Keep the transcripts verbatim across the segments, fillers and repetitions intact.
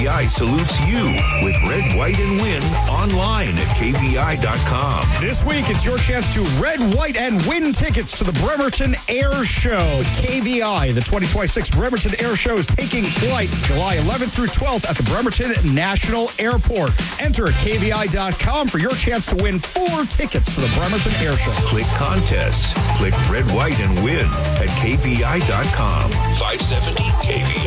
I salutes you with Red, White, and Win online at K V I dot com. This week, it's your chance to Red, White, and Win tickets to the Bremerton Air Show. K V I, the twenty twenty-six Bremerton Air Show, is taking flight July eleventh through twelfth at the Bremerton National Airport. Enter at K V I dot com for your chance to win four tickets to the Bremerton Air Show. Click contests. Click Red, White, and Win at K V I dot com. five seventy K V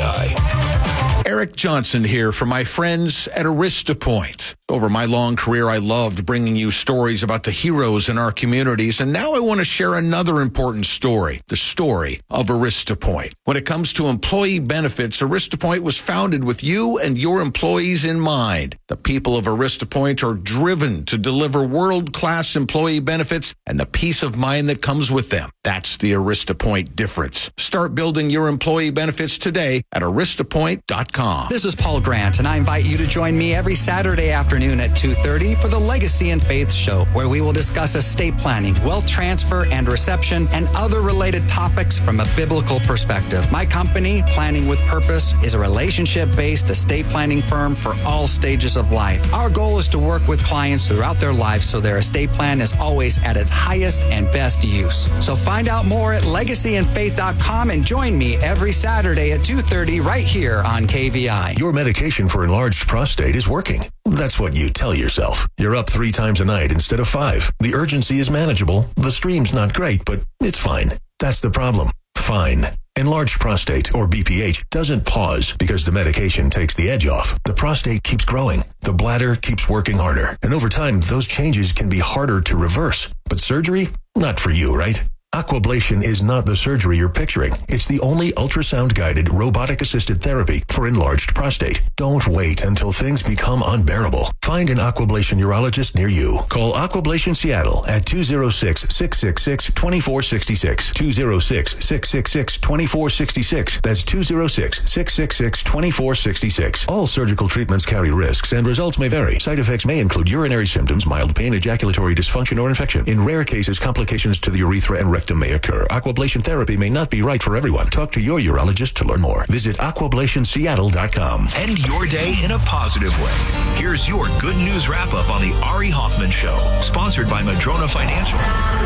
I. Eric Johnson here for my friends at Arista Point. Over my long career, I loved bringing you stories about the heroes in our communities, and now I want to share another important story, the story of Arista Point. When it comes to employee benefits, Arista Point was founded with you and your employees in mind. The people of Arista Point are driven to deliver world-class employee benefits and the peace of mind that comes with them. That's the Arista Point difference. Start building your employee benefits today at arista point dot com. This is Paul Grant, and I invite you to join me every Saturday afternoon at two thirty for the Legacy and Faith Show, where we will discuss estate planning, wealth transfer and reception, and other related topics from a biblical perspective. My company, Planning with Purpose, is a relationship-based estate planning firm for all stages of life. Our goal is to work with clients throughout their lives so their estate plan is always at its highest and best use. So find out more at legacy and faith dot com and join me every Saturday at two thirty right here on K V I. Your medication for enlarged prostate is working. That's what you tell yourself. You're up three times a night instead of five. The urgency is manageable. The stream's not great, but it's fine. That's the problem. Fine. Enlarged prostate, or B P H, doesn't pause because the medication takes the edge off. The prostate keeps growing. The bladder keeps working harder. And over time, those changes can be harder to reverse. But surgery? Not for you, right? Aquablation is not the surgery you're picturing. It's the only ultrasound-guided, robotic-assisted therapy for enlarged prostate. Don't wait until things become unbearable. Find an Aquablation urologist near you. Call Aquablation Seattle at two oh six, six six six, two four six six, two oh six, six six six, two four six six. That's two oh six, six six six, two four six six. All surgical treatments carry risks, and results may vary. Side effects may include urinary symptoms, mild pain, ejaculatory dysfunction, or infection. In rare cases, complications to the urethra and rectum may occur. Aquablation therapy may not be right for everyone. Talk to your urologist to learn more. Visit aquablation seattle dot com. End your day in a positive way. Here's your good news wrap-up on the Ari Hoffman Show, sponsored by Madrona Financial.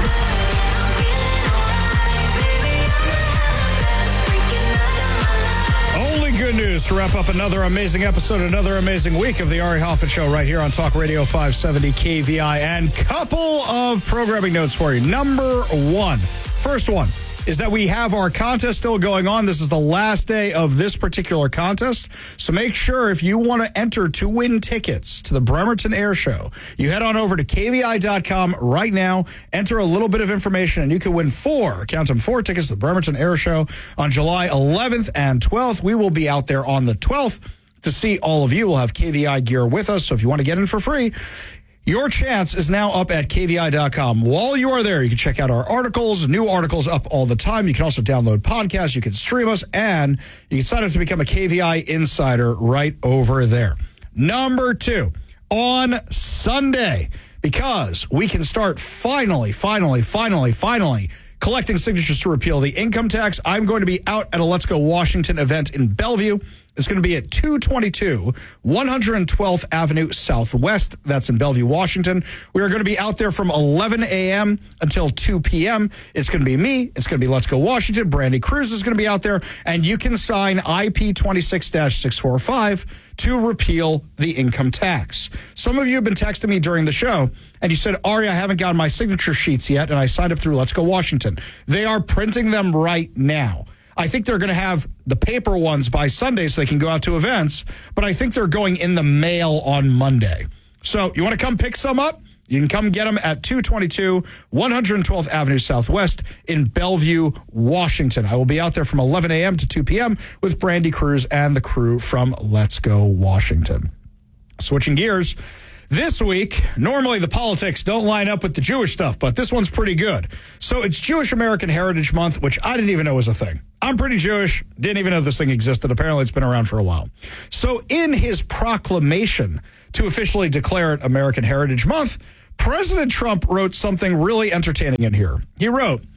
Only good news to wrap up another amazing episode, another amazing week of the Ari Hoffman Show right here on Talk Radio five seventy K V I. And couple of programming notes for you. Number one, first one, is that we have our contest still going on. This is the last day of this particular contest. So make sure if you want to enter to win tickets to the Bremerton Air Show, you head on over to K V I dot com right now, enter a little bit of information, and you can win four, count them, four tickets to the Bremerton Air Show on July eleventh and twelfth. We will be out there on the twelfth to see all of you. We'll have K V I gear with us. So if you want to get in for free, your chance is now up at K V I dot com. While you are there, you can check out our articles, new articles up all the time. You can also download podcasts, you can stream us, and you can sign up to become a K V I insider right over there. Number two, on Sunday, because we can start finally, finally, finally, finally collecting signatures to repeal the income tax, I'm going to be out at a Let's Go Washington event in Bellevue. It's going to be at two twenty-two one hundred twelfth Avenue Southwest. That's in Bellevue, Washington. We are going to be out there from eleven a.m. until two p.m. It's going to be me. It's going to be Let's Go Washington. Brandy Cruz is going to be out there. And you can sign I P twenty-six dash six forty-five to repeal the income tax. Some of you have been texting me during the show, and you said, Ari, I haven't gotten my signature sheets yet, and I signed up through Let's Go Washington. They are printing them right now. I think they're going to have the paper ones by Sunday so they can go out to events, but I think they're going in the mail on Monday. So you want to come pick some up? You can come get them at two twenty-two one hundred twelfth Avenue Southwest in Bellevue, Washington. I will be out there from eleven a.m. to two p.m. with Brandy Cruz and the crew from Let's Go Washington. Switching gears. This week, normally the politics don't line up with the Jewish stuff, but this one's pretty good. So it's Jewish American Heritage Month, which I didn't even know was a thing. I'm pretty Jewish, didn't even know this thing existed. Apparently it's been around for a while. So in his proclamation to officially declare it American Heritage Month, President Trump wrote something really entertaining in here. He wrote,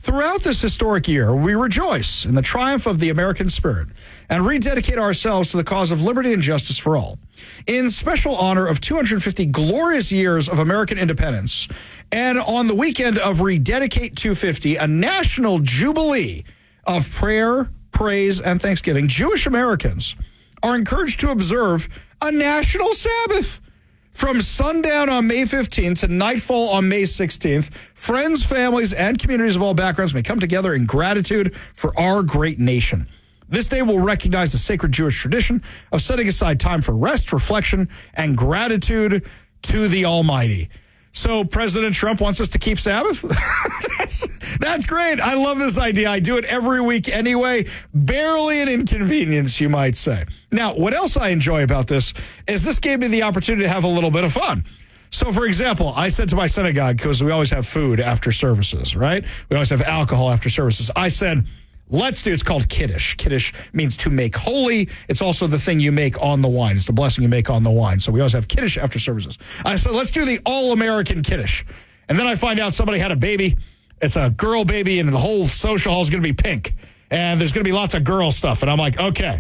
Throughout this historic year, we rejoice in the triumph of the American spirit and rededicate ourselves to the cause of liberty and justice for all. In special honor of two hundred fifty glorious years of American independence, and on the weekend of Rededicate two fifty, a national jubilee of prayer, praise, and thanksgiving, Jewish Americans are encouraged to observe a national Sabbath. From sundown on May fifteenth to nightfall on May sixteenth, friends, families, and communities of all backgrounds may come together in gratitude for our great nation. This day will recognize the sacred Jewish tradition of setting aside time for rest, reflection, and gratitude to the Almighty. So President Trump wants us to keep Sabbath? that's, that's great. I love this idea. I do it every week anyway. Barely an inconvenience, you might say. Now, what else I enjoy about this is this gave me the opportunity to have a little bit of fun. So, for example, I said to my synagogue, because we always have food after services, right? We always have alcohol after services. I said, let's do, it's called Kiddush. Kiddush means to make holy. It's also the thing you make on the wine. It's the blessing you make on the wine. So we always have Kiddush after services. I said, let's do the all-American Kiddush. And then I find out somebody had a baby. It's a girl baby, and the whole social hall is going to be pink. And there's going to be lots of girl stuff. And I'm like, okay,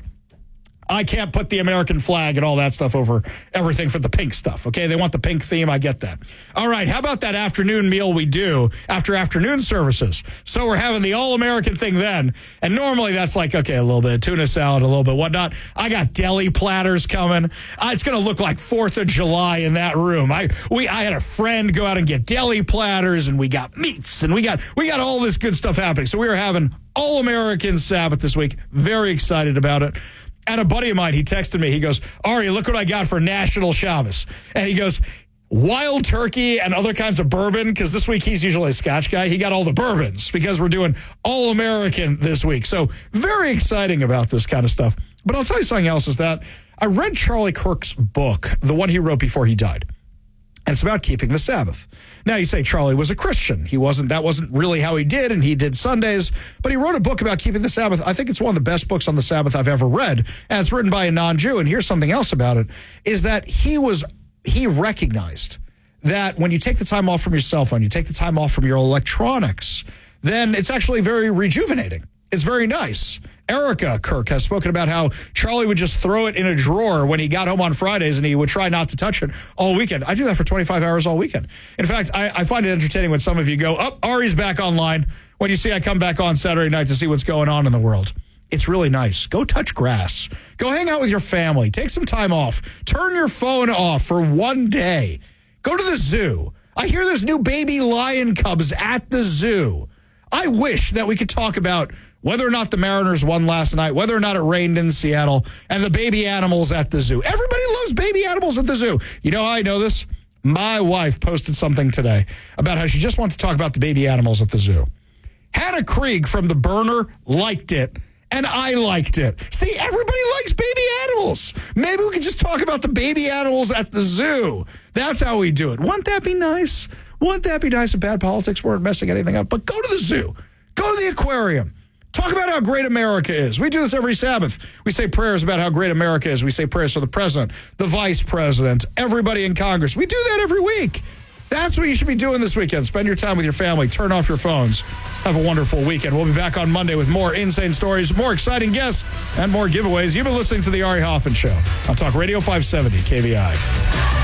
I can't put the American flag and all that stuff over everything for the pink stuff, okay? They want the pink theme. I get that. All right, how about that afternoon meal we do after afternoon services? So we're having the all-American thing then, and normally that's like, okay, a little bit of tuna salad, a little bit whatnot. I got deli platters coming. Uh, it's going to look like fourth of July in that room. I we I had a friend go out and get deli platters, and we got meats, and we got we got all this good stuff happening. So we were having all-American Sabbath this week. Very excited about it. And a buddy of mine, he texted me. He goes, Ari, look what I got for National Shabbos. And he goes, wild turkey and other kinds of bourbon, because this week he's usually a Scotch guy. He got all the bourbons because we're doing all-American this week. So very exciting about this kind of stuff. But I'll tell you something else is that I read Charlie Kirk's book, the one he wrote before he died. And it's about keeping the Sabbath. Now, you say Charlie was a Christian. He wasn't, that wasn't really how he did, and he did Sundays. But he wrote a book about keeping the Sabbath. I think it's one of the best books on the Sabbath I've ever read. And it's written by a non-Jew. And here's something else about it, is that he was, he recognized that when you take the time off from your cell phone, you take the time off from your electronics, then it's actually very rejuvenating. It's very nice. Erica Kirk has spoken about how Charlie would just throw it in a drawer when he got home on Fridays, and he would try not to touch it all weekend. I do that for twenty-five hours all weekend. In fact, I, I find it entertaining when some of you go, oh, Ari's back online. When you see I come back on Saturday night to see what's going on in the world. It's really nice. Go touch grass. Go hang out with your family. Take some time off. Turn your phone off for one day. Go to the zoo. I hear there's new baby lion cubs at the zoo. I wish that we could talk about whether or not the Mariners won last night, whether or not it rained in Seattle, and the baby animals at the zoo. Everybody loves baby animals at the zoo. You know how I know this? My wife posted something today about how she just wants to talk about the baby animals at the zoo. Hannah Krieg from The Burner liked it, and I liked it. See, everybody likes baby animals. Maybe we could just talk about the baby animals at the zoo. That's how we do it. Wouldn't that be nice? Wouldn't that be nice if bad politics weren't messing anything up? But go to the zoo. Go to the aquarium. Talk about how great America is. We do this every Sabbath. We say prayers about how great America is. We say prayers for the president, the vice president, everybody in Congress. We do that every week. That's what you should be doing this weekend. Spend your time with your family. Turn off your phones. Have a wonderful weekend. We'll be back on Monday with more insane stories, more exciting guests, and more giveaways. You've been listening to The Ari Hoffman Show on Talk Radio five seventy K V I.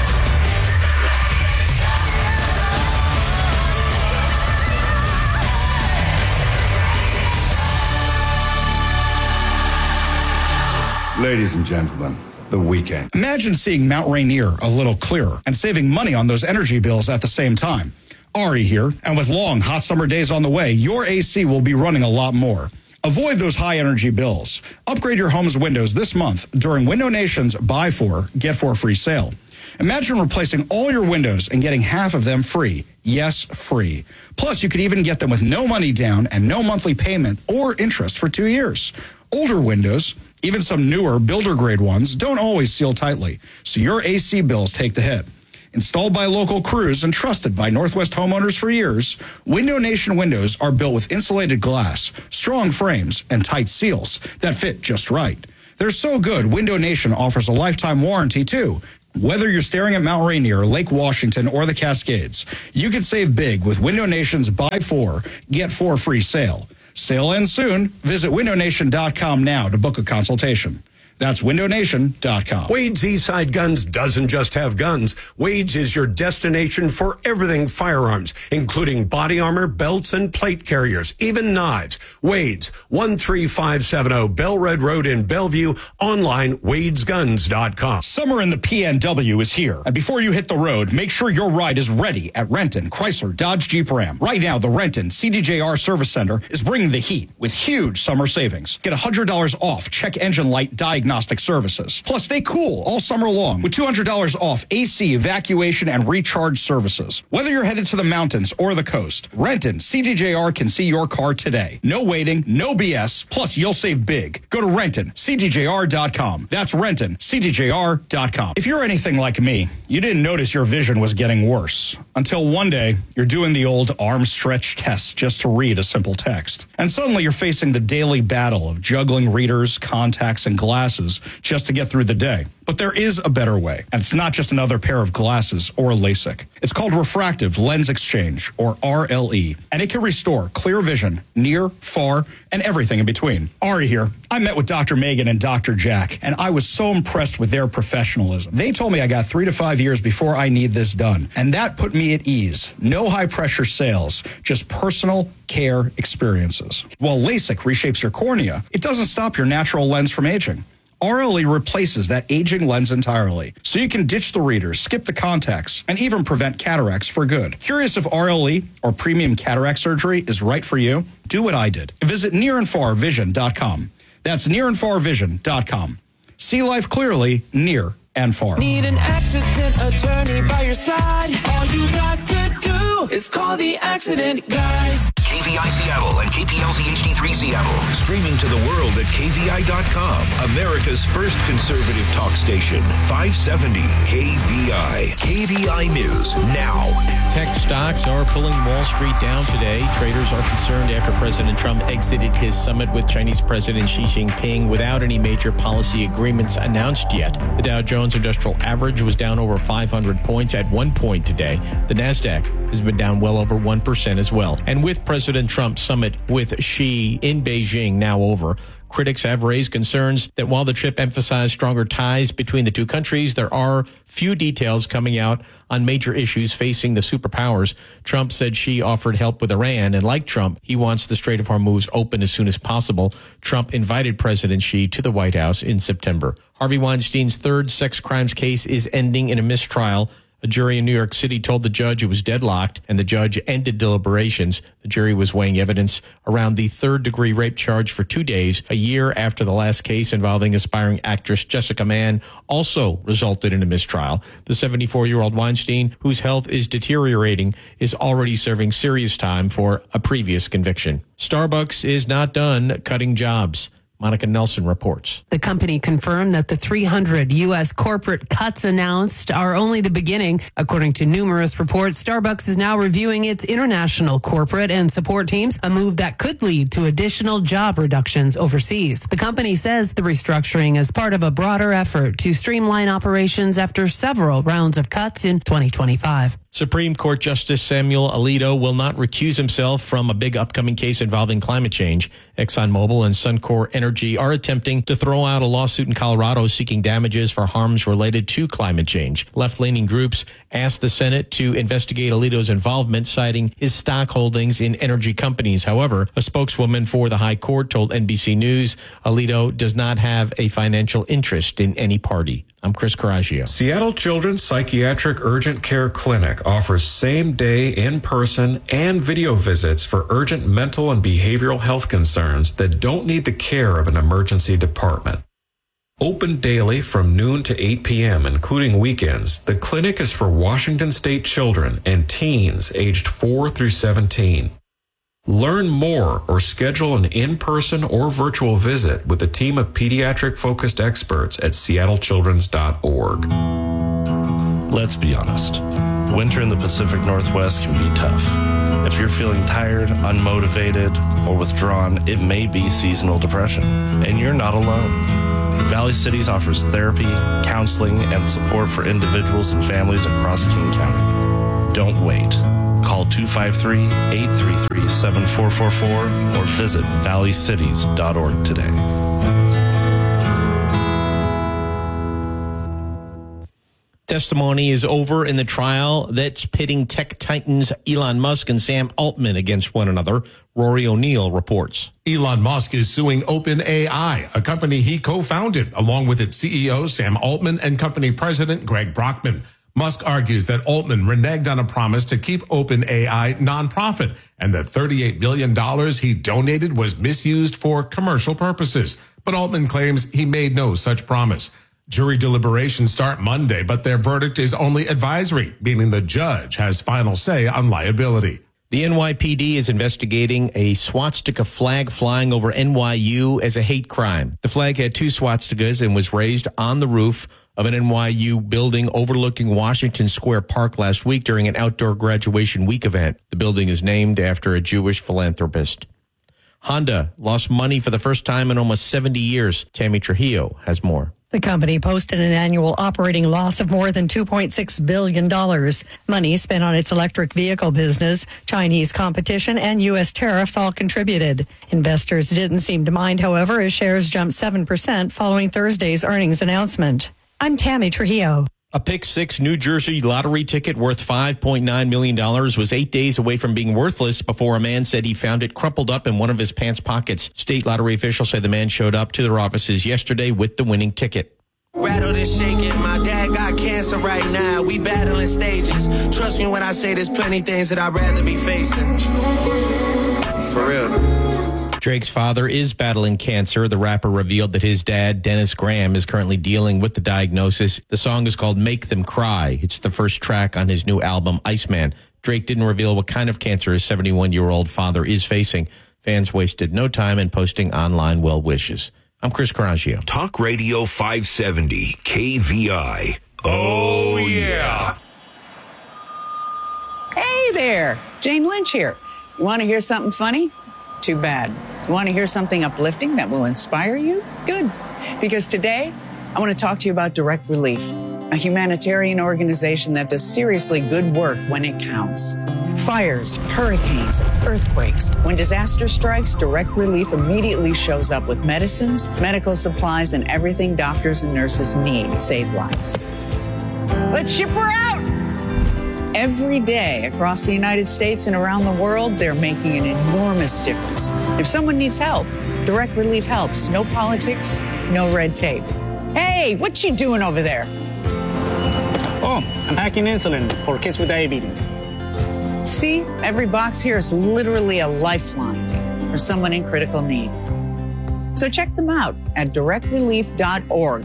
Ladies and gentlemen, the weekend. Imagine seeing Mount Rainier a little clearer and saving money on those energy bills at the same time. Ari here, and with long, hot summer days on the way, your A C will be running a lot more. Avoid those high energy bills. Upgrade your home's windows this month during Window Nation's Buy four, Get four free sale. Imagine replacing all your windows and getting half of them free. Yes, free. Plus, you could even get them with no money down and no monthly payment or interest for two years. Older windows, even some newer builder-grade ones, don't always seal tightly, so your A C bills take the hit. Installed by local crews and trusted by Northwest homeowners for years, Window Nation windows are built with insulated glass, strong frames, and tight seals that fit just right. They're so good, Window Nation offers a lifetime warranty, too. Whether you're staring at Mount Rainier, Lake Washington, or the Cascades, you can save big with Window Nation's Buy Four, Get Four Free sale. Sale ends soon. Visit window nation dot com now to book a consultation. That's window nation dot com. Wade's Eastside Guns doesn't just have guns. Wade's is your destination for everything firearms, including body armor, belts, and plate carriers, even knives. Wade's, one three five seven zero Bell Red Road in Bellevue. Online, wades guns dot com. Summer in the P N W is here. And before you hit the road, make sure your ride is ready at Renton, Chrysler, Dodge, Jeep, Ram. Right now, the Renton C D J R Service Center is bringing the heat with huge summer savings. Get one hundred dollars off check engine light diagnostic services. Plus, stay cool all summer long with two hundred dollars off A C, evacuation, and recharge services. Whether you're headed to the mountains or the coast, Renton C D J R can see your car today. No waiting, no B S, plus you'll save big. Go to renton c d j r dot com. That's renton c d j r dot com. If you're anything like me, you didn't notice your vision was getting worse until one day you're doing the old arm stretch test just to read a simple text. And suddenly you're facing the daily battle of juggling readers, contacts, and glasses just to get through the day. But there is a better way, and it's not just another pair of glasses or a LASIK. It's called Refractive Lens Exchange, or R L E, and it can restore clear vision near, far, and everything in between. Ari here. I met with Doctor Megan and Doctor Jack, and I was so impressed with their professionalism. They told me I got three to five years before I need this done, and that put me at ease. No high-pressure sales, just personal care experiences. While LASIK reshapes your cornea, it doesn't stop your natural lens from aging. R L E replaces that aging lens entirely, so you can ditch the readers, skip the contacts, and even prevent cataracts for good. Curious if R L E or premium cataract surgery is right for you? Do what I did. Visit near and far vision dot com. That's near and far vision dot com. See life clearly, near and far. Need an accident attorney by your side? All you got to do is call the Accident Guys. K V I Seattle and K P L Z H D three Seattle. Streaming to the world at K V I dot com. America's first conservative talk station. five seventy K V I. K V I News now. Tech stocks are pulling Wall Street down today. Traders are concerned after President Trump exited his summit with Chinese President Xi Jinping without any major policy agreements announced yet. The Dow Jones Industrial Average was down over five hundred points at one point today. The NASDAQ has been down well over one percent as well. And with President Trump's summit with Xi in Beijing now over, critics have raised concerns that while the trip emphasized stronger ties between the two countries, there are few details coming out on major issues facing the superpowers. Trump said Xi offered help with Iran, and like Trump, he wants the Strait of Hormuz open as soon as possible. Trump invited President Xi to the White House in September. Harvey Weinstein's third sex crimes case is ending in a mistrial. A jury in New York City told the judge it was deadlocked, and the judge ended deliberations. The jury was weighing evidence around the third-degree rape charge for two days, a year after the last case involving aspiring actress Jessica Mann also resulted in a mistrial. The seventy-four-year-old Weinstein, whose health is deteriorating, is already serving serious time for a previous conviction. Starbucks is not done cutting jobs. Monica Nelson reports. The company confirmed that the three hundred U S corporate cuts announced are only the beginning. According to numerous reports, Starbucks is now reviewing its international corporate and support teams, a move that could lead to additional job reductions overseas. The company says the restructuring is part of a broader effort to streamline operations after several rounds of cuts in twenty twenty-five. Supreme Court Justice Samuel Alito will not recuse himself from a big upcoming case involving climate change. ExxonMobil and Suncor Energy are attempting to throw out a lawsuit in Colorado seeking damages for harms related to climate change. Left-leaning groups asked the Senate to investigate Alito's involvement, citing his stock holdings in energy companies. However, a spokeswoman for the High Court told N B C News Alito does not have a financial interest in any party. I'm Chris Coraggio. Seattle Children's Psychiatric Urgent Care Clinic offers same-day, in-person, and video visits for urgent mental and behavioral health concerns that don't need the care of an emergency department. Open daily from noon to eight p.m., including weekends, the clinic is for Washington State children and teens aged four through seventeen. Learn more or schedule an in-person or virtual visit with a team of pediatric-focused experts at seattle children's dot org. Let's be honest. Winter in the Pacific Northwest can be tough. If you're feeling tired, unmotivated, or withdrawn, it may be seasonal depression. And you're not alone. Valley Cities offers therapy, counseling, and support for individuals and families across King County. Don't wait. Call two five three, eight three three, seven four four four or visit valley cities dot org today. Testimony is over in the trial that's pitting tech titans Elon Musk and Sam Altman against one another. Rory O'Neill reports. Elon Musk is suing OpenAI, a company he co-founded, along with its C E O Sam Altman and company president Greg Brockman. Musk argues that Altman reneged on a promise to keep OpenAI nonprofit and that thirty-eight billion dollars he donated was misused for commercial purposes. But Altman claims he made no such promise. Jury deliberations start Monday, but their verdict is only advisory, meaning the judge has final say on liability. The N Y P D is investigating a swastika flag flying over N Y U as a hate crime. The flag had two swastikas and was raised on the roof of an N Y U building overlooking Washington Square Park last week during an outdoor graduation week event. The building is named after a Jewish philanthropist. Honda lost money for the first time in almost seventy years. Tammy Trujillo has more. The company posted an annual operating loss of more than two point six billion dollars. Money spent on its electric vehicle business, Chinese competition, and U S tariffs all contributed. Investors didn't seem to mind, however, as shares jumped seven percent following Thursday's earnings announcement. I'm Tammy Trujillo. A Pick Six New Jersey lottery ticket worth five point nine million dollars was eight days away from being worthless before a man said he found it crumpled up in one of his pants pockets. State lottery officials say the man showed up to their offices yesterday with the winning ticket. Rattled and shaking, my dad got cancer right now. We battling stages. Trust me when I say there's plenty things that I'd rather be facing. For real. Drake's father is battling cancer. The rapper revealed that his dad, Dennis Graham, is currently dealing with the diagnosis. The song is called Make Them Cry. It's the first track on his new album, Iceman. Drake didn't reveal what kind of cancer his seventy-one-year-old father is facing. Fans wasted no time in posting online well wishes. I'm Chris Carraggio. Talk Radio five seventy, K V I. Oh, yeah. Hey there, Jane Lynch here. You want to hear something funny? Too bad. You want to hear something uplifting that will inspire you? Good. Because today, I want to talk to you about Direct Relief, a humanitarian organization that does seriously good work when it counts. Fires, hurricanes, earthquakes. When disaster strikes, Direct Relief immediately shows up with medicines, medical supplies, and everything doctors and nurses need to save lives. Let's ship her out! Every day across the United States and around the world, they're making an enormous difference. If someone needs help, Direct Relief helps. No politics, no red tape. Hey, what you doing over there? Oh, I'm packing insulin for kids with diabetes. See, every box here is literally a lifeline for someone in critical need. So check them out at direct relief dot org.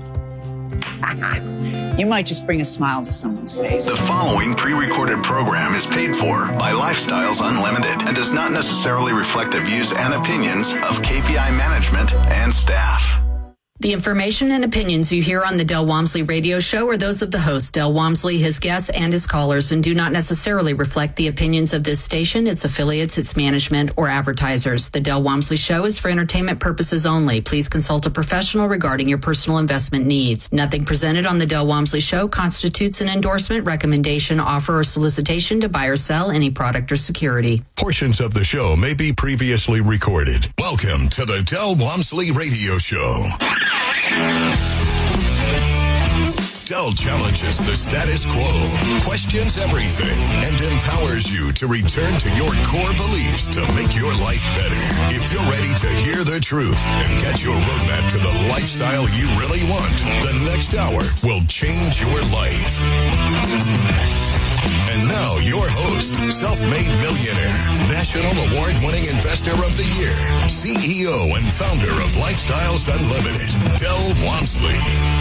You might just bring a smile to someone's face. The following pre-recorded program is paid for by Lifestyles Unlimited and does not necessarily reflect the views and opinions of K V I management and staff. The information and opinions you hear on the Del Walmsley radio show are those of the host, Del Walmsley, his guests, and his callers, and do not necessarily reflect the opinions of this station, its affiliates, its management, or advertisers. The Del Walmsley show is for entertainment purposes only. Please consult a professional regarding your personal investment needs. Nothing presented on the Del Walmsley show constitutes an endorsement, recommendation, offer, or solicitation to buy or sell any product or security. Portions of the show may be previously recorded. Welcome to the Del Walmsley radio show. Del challenges the status quo, questions everything, and empowers you to return to your core beliefs to make your life better. If you're ready to hear the truth and get your roadmap to the lifestyle you really want, the next hour will change your life. And now, your host, self-made millionaire, national award-winning investor of the year, C E O and founder of Lifestyles Unlimited, Del Walmsley.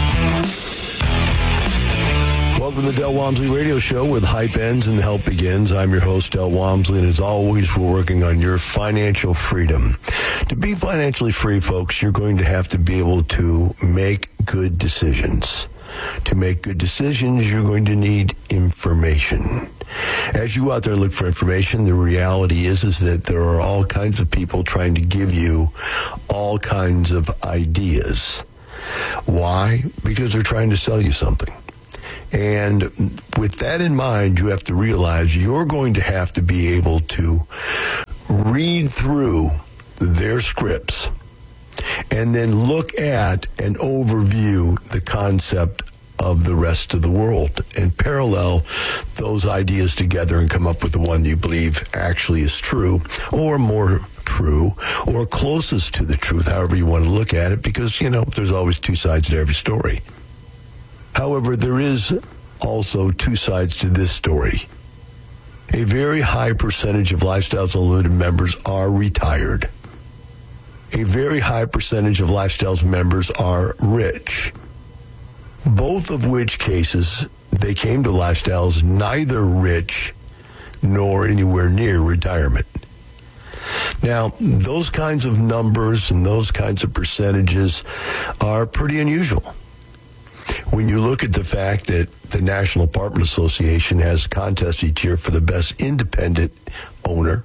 Welcome to the Del Walmsley Radio Show, where the hype ends and the help begins. I'm your host, Del Walmsley, and as always, we're working on your financial freedom. To be financially free, folks, you're going to have to be able to make good decisions. To to make good decisions, you're going to need information. As you go out there and look for information, the reality is, is that there are all kinds of people trying to give you all kinds of ideas. Why? Because they're trying to sell you something. And with that in mind, you have to realize you're going to have to be able to read through their scripts and then look at and overview the concept of the rest of the world and parallel those ideas together and come up with the one you believe actually is true or more true or closest to the truth, however you want to look at it, because, you know, there's always two sides to every story. However, there is also two sides to this story. A very high percentage of Lifestyles Unlimited members are retired. A very high percentage of Lifestyles members are rich. Both of which cases, they came to Lifestyles neither rich nor anywhere near retirement. Now, those kinds of numbers and those kinds of percentages are pretty unusual. When you look at the fact that the National Apartment Association has a contest each year for the best independent owner,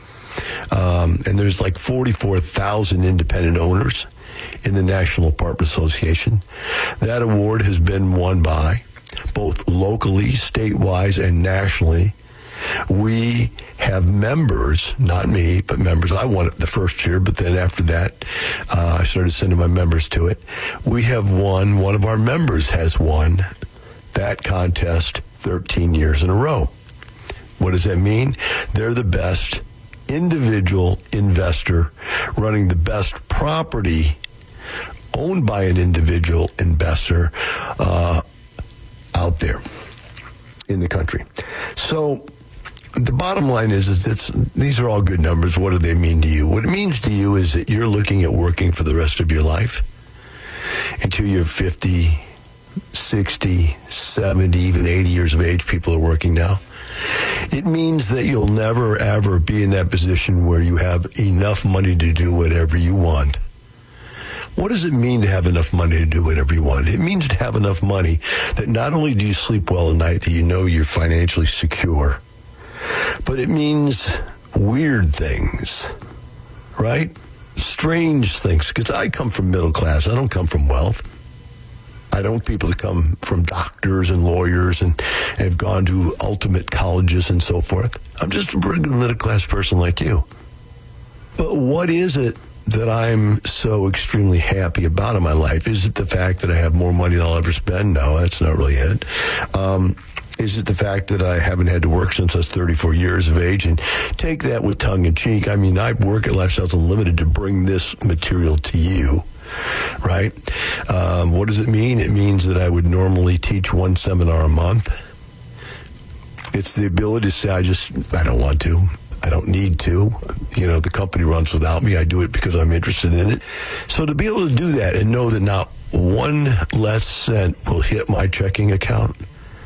um, and there's like forty-four thousand independent owners in the National Apartment Association, that award has been won by both locally, statewide, and nationally. We have members, not me, but members. I won it the first year, but then after that, uh, I started sending my members to it. We have won, one of our members has won that contest thirteen years in a row. What does that mean? They're the best individual investor running the best property owned by an individual investor uh, out there in the country. So the bottom line is, is it's, these are all good numbers. What do they mean to you? What it means to you is that you're looking at working for the rest of your life until you're fifty, sixty, seventy, even eighty years of age. People are working now. It means that you'll never, ever be in that position where you have enough money to do whatever you want. What does it mean to have enough money to do whatever you want? It means to have enough money that not only do you sleep well at night, that you know you're financially secure, but it means weird things, right? Strange things. Because I come from middle class. I don't come from wealth. I don't want people to come from doctors and lawyers and have gone to ultimate colleges and so forth. I'm just a regular middle class person like you. But what is it that I'm so extremely happy about in my life? Is it the fact that I have more money than I'll ever spend? No, that's not really it. Um, is it the fact that I haven't had to work since I was thirty-four years of age? And take that with tongue in cheek. I mean, I work at Lifestyles Unlimited to bring this material to you, right? Um, what does it mean? It means that I would normally teach one seminar a month. It's the ability to say, I just, I don't want to. I don't need to. You know, the company runs without me. I do it because I'm interested in it. So to be able to do that and know that not one less cent will hit my checking account,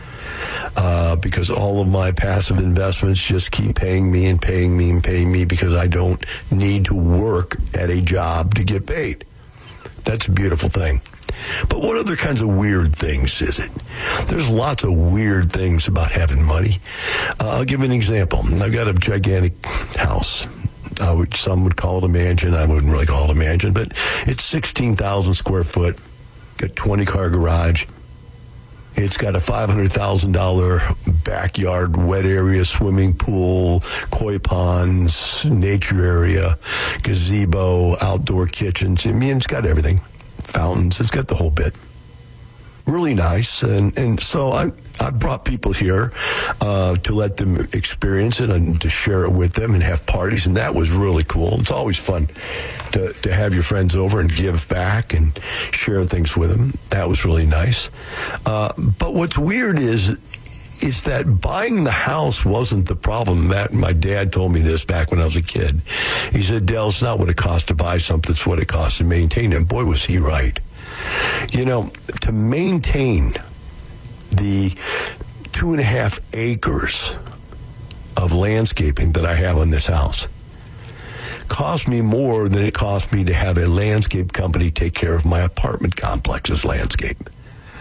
uh, because all of my passive investments just keep paying me and paying me and paying me because I don't need to work at a job to get paid. That's a beautiful thing. But what other kinds of weird things is it? There's lots of weird things about having money. Uh, I'll give you an example. I've got a gigantic house. Uh, which some would call it a mansion. I wouldn't really call it a mansion, but it's sixteen thousand square foot. Got twenty car garage. It's got a five hundred thousand dollars backyard wet area, swimming pool, koi ponds, nature area, gazebo, outdoor kitchens. I mean, it's got everything. Fountains. It's got the whole bit. Really nice. And, and so I, I brought people here uh, to let them experience it and to share it with them and have parties. And that was really cool. It's always fun to, to have your friends over and give back and share things with them. That was really nice. Uh, but what's weird is, is that buying the house wasn't the problem. Matt, my dad told me this back when I was a kid. He said, Dale, it's not what it costs to buy something, it's what it costs to maintain it. And boy, was he right. You know, to maintain the two and a half acres of landscaping that I have on this house cost me more than it cost me to have a landscape company take care of my apartment complex's landscape.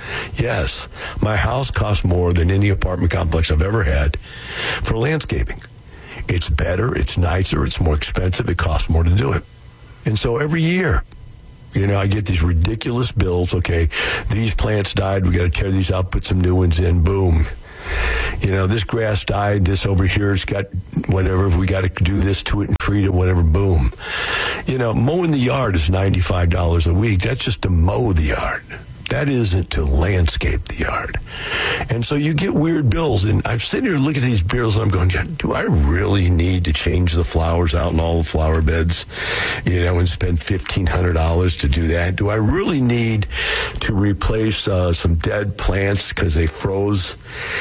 Yes, my house costs more than any apartment complex I've ever had for landscaping. It's better, it's nicer, it's more expensive, it costs more to do it. And so every year, you know, I get these ridiculous bills. Okay, these plants died, we got to tear these out, put some new ones in, boom. You know, this grass died, this over here has got whatever, we got to do this to it and treat it, whatever, boom. You know, mowing the yard is ninety-five dollars a week. That's just to mow the yard. That isn't to landscape the yard. And so you get weird bills. And I've sitting here looking at these bills and I'm going, do I really need to change the flowers out in all the flower beds, you know, and spend fifteen hundred dollars to do that? Do I really need to replace uh, some dead plants because they froze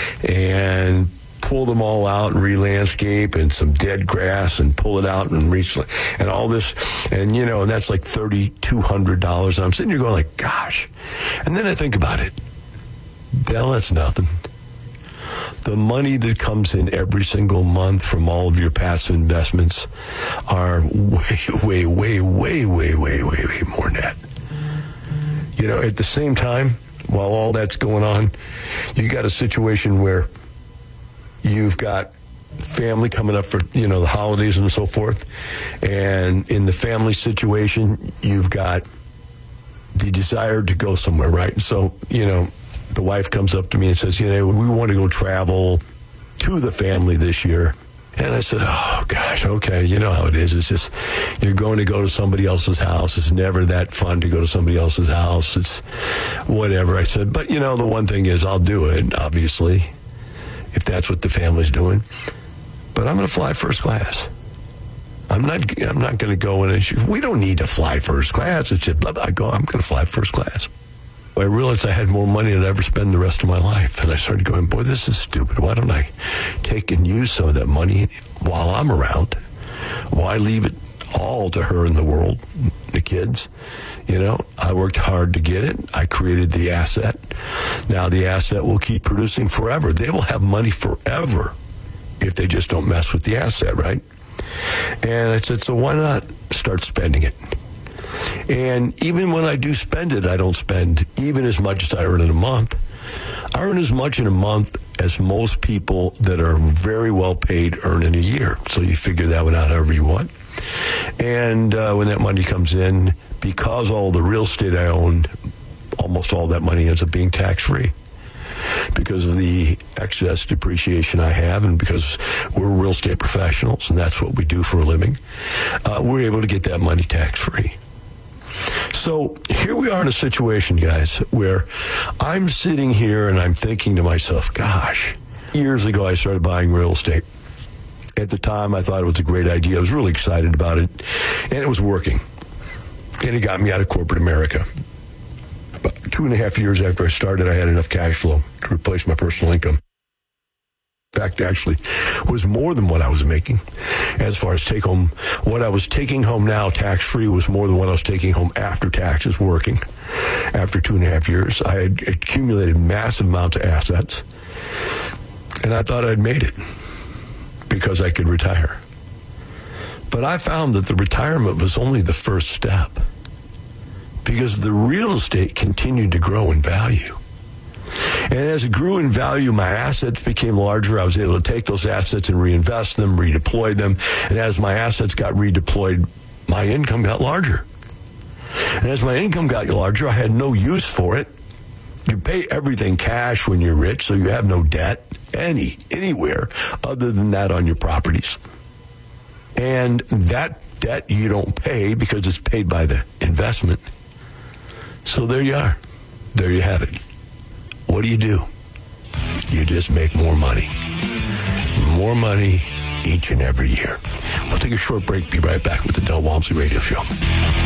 and pull them all out and re-landscape, and some dead grass and pull it out and reach, and all this, and you know, and that's like thirty-two hundred dollars. And I'm sitting here going like, gosh. And then I think about it. Dell, that's nothing. The money that comes in every single month from all of your passive investments are way, way, way, way, way, way, way, way more than that. You know, at the same time, while all that's going on, you got a situation where you've got family coming up for, you know, the holidays and so forth. And in the family situation, you've got the desire to go somewhere, right? And so, you know, the wife comes up to me and says, you know, we want to go travel to the family this year. And I said, oh, gosh, okay, you know how it is. It's just, you're going to go to somebody else's house. It's never that fun to go to somebody else's house. It's whatever. I said, but, you know, the one thing is I'll do it, obviously, if that's what the family's doing. But I'm going to fly first class. I'm not I'm not going to go in and, we don't need to fly first class. It's just, blah, blah, I go, I'm going to fly first class. I realized I had more money than I'd ever spend the rest of my life. And I started going, boy, this is stupid. Why don't I take and use some of that money while I'm around? Why leave it all to her and the world, the kids? You know, I worked hard to get it. I created the asset. Now the asset will keep producing forever. They will have money forever if they just don't mess with the asset, right? And I said, so why not start spending it? And even when I do spend it, I don't spend even as much as I earn in a month. I earn as much in a month as most people that are very well paid earn in a year. So you figure that one out however you want. And uh, when that money comes in, because all the real estate I own, almost all that money ends up being tax-free because of the excess depreciation I have, and because we're real estate professionals and that's what we do for a living, uh, we're able to get that money tax-free. So here we are in a situation, guys, where I'm sitting here and I'm thinking to myself, gosh, years ago I started buying real estate. At the time, I thought it was a great idea. I was really excited about it, and it was working. And it got me out of corporate America. About two and a half years after I started, I had enough cash flow to replace my personal income. In fact, actually, was more than what I was making. As far as take home, what I was taking home now, tax-free, was more than what I was taking home after taxes working. After two and a half years, I had accumulated massive amounts of assets, and I thought I'd made it because I could retire. But I found that the retirement was only the first step, because the real estate continued to grow in value. And as it grew in value, my assets became larger. I was able to take those assets and reinvest them, redeploy them. And as my assets got redeployed, my income got larger. And as my income got larger, I had no use for it. You pay everything cash when you're rich, so you have no debt any anywhere other than that on your properties. And that debt you don't pay because it's paid by the investment. So there you are. There you have it. What do you do? You just make more money. More money each and every year. We'll take a short break. Be right back with the Del Walmsley Radio Show.